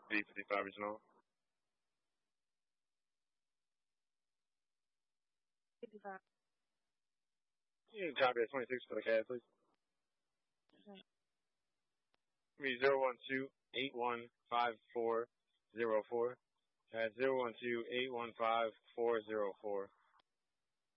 B55 Regional. 55. You can copy at 26 for the CAD, please. Okay. Be 012-815-404. At 012-815-404.